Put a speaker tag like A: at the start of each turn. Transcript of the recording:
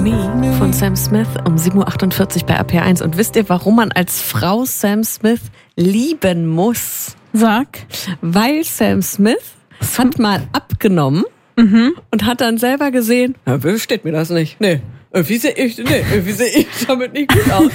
A: Me von Sam Smith um 7.48 Uhr bei RPR1. Und wisst ihr, warum man als Frau Sam Smith lieben muss?
B: Sag.
A: Weil Sam Smith hat mal abgenommen und hat dann selber gesehen, ja, steht mir das nicht. Nee, irgendwie sehe ich damit nicht gut aus.